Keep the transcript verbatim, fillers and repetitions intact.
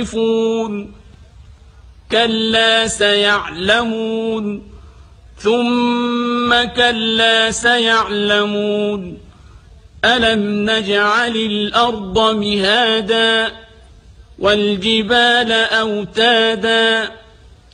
كلا سيعلمون ثم كلا سيعلمون ألم نجعل الأرض مهادا والجبال أوتادا